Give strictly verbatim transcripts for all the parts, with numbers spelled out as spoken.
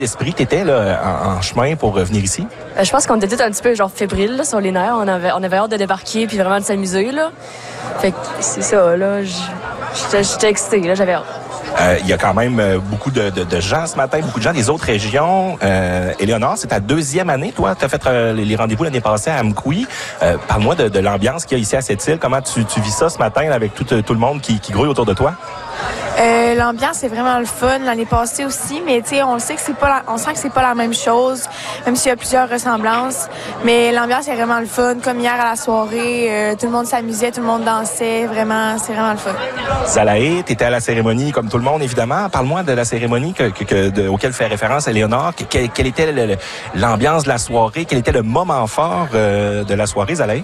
L'esprit, t'étais là, en, en chemin pour venir ici? Euh, je pense qu'on était tous un petit peu genre fébriles là, sur les nerfs. On avait, on avait hâte de débarquer puis vraiment de s'amuser. Là. Fait que c'est ça, là. J'étais, j'étais excitée, là, j'avais hâte. Euh, il y a quand même euh, beaucoup de, de, de gens ce matin, beaucoup de gens des autres régions. Euh, Éléonore, c'est ta deuxième année, toi. Tu as fait euh, les rendez-vous l'année passée à Amkoui. Euh, parle-moi de, de l'ambiance qu'il y a ici à cette île. Comment tu, tu vis ça ce matin là, avec tout, tout le monde qui, qui grouille autour de toi? Euh, l'ambiance est vraiment le fun l'année passée aussi, mais tu sais, on le sait que c'est pas, la, on sent que c'est pas la même chose, même s'il y a plusieurs ressemblances. Mais l'ambiance est vraiment le fun, comme hier à la soirée, euh, tout le monde s'amusait, tout le monde dansait, vraiment, c'est vraiment le fun. Zalaé, t'étais à la cérémonie comme tout le monde évidemment. Parle-moi de la cérémonie que, que, que de, auquel fait référence Éléonore. Que, quelle était le, le, l'ambiance de la soirée? Quel était le moment fort euh, de la soirée, Zalaé?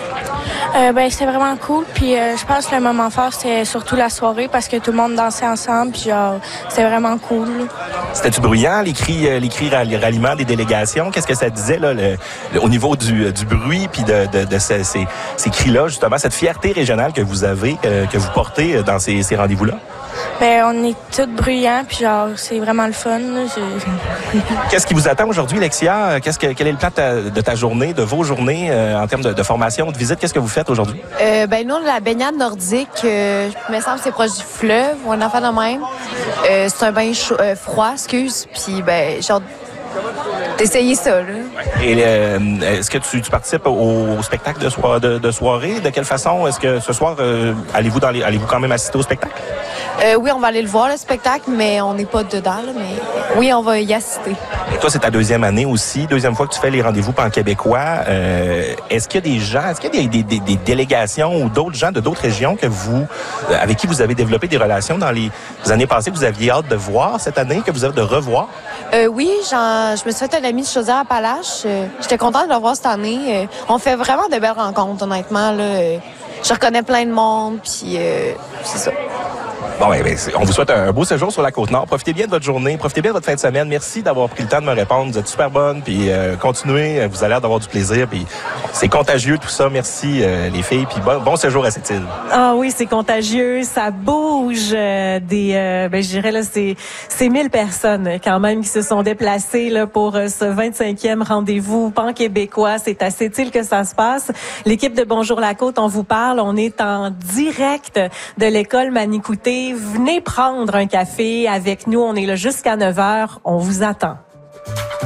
Euh, ben c'était vraiment cool, puis euh, je pense que le moment fort c'était surtout la soirée parce que tout le monde dansait ensemble, puis genre c'était vraiment cool. C'était-tu bruyant les cris, les cris ralliement des délégations? Qu'est-ce que ça disait là, le, le, au niveau du, du bruit puis de, de, de ces, ces, ces cris-là justement, cette fierté régionale que vous avez, que, que vous portez dans ces, ces rendez-vous-là? Ben on est tous bruyants, puis genre c'est vraiment le fun. Qu'est-ce qui vous attend aujourd'hui, Lexia? Qu'est-ce que, quel est le plan de ta, de ta journée, de vos journées euh, en termes de, de formation, de visite? Qu'est-ce que vous faites aujourd'hui? Euh, ben nous, la baignade nordique, euh, il me semble que c'est proche du fleuve ou un enfant de même. Euh, c'est un bain chaud, euh, froid, excuse. Puis ben genre d'essayer ça, là. Et euh, est-ce que tu, tu participes au, au spectacle de, so- de, de soirée? De quelle façon? Est-ce que ce soir, euh, allez-vous dans les, allez-vous quand même assister au spectacle? Euh, oui, on va aller le voir, le spectacle, mais on n'est pas dedans, là, mais oui, on va y assister. Et toi, c'est ta deuxième année aussi, deuxième fois que tu fais les rendez-vous pan-québécois. Euh, est-ce qu'il y a des gens, est-ce qu'il y a des, des, des délégations ou d'autres gens de d'autres régions que vous, avec qui vous avez développé des relations dans les années passées que vous aviez hâte de voir cette année, que vous avez de revoir? Euh, oui, j'en, je me suis fait un ami de Chaudière-Appalaches. Euh, j'étais contente de le voir cette année. Euh, on fait vraiment de belles rencontres, honnêtement. Là. Euh, je reconnais plein de monde, puis euh, c'est ça. Bon, eh bien, on vous souhaite un beau séjour sur la Côte-Nord. Profitez bien de votre journée, profitez bien de votre fin de semaine. Merci d'avoir pris le temps de me répondre. Vous êtes super bonne, puis euh, continuez. Vous avez l'air d'avoir du plaisir, puis c'est contagieux tout ça. Merci euh, les filles, puis bon, bon séjour à cette île. Ah oui, c'est contagieux, ça bouge. Euh, des, euh, ben je dirais là, c'est c'est mille personnes quand même qui se sont déplacées là pour euh, ce vingt-cinquième rendez-vous pan-québécois. C'est à cette île que ça se passe. L'équipe de Bonjour la Côte, on vous parle. On est en direct de l'école Manicouté. Venez prendre un café avec nous. On est là jusqu'à neuf heures. On vous attend.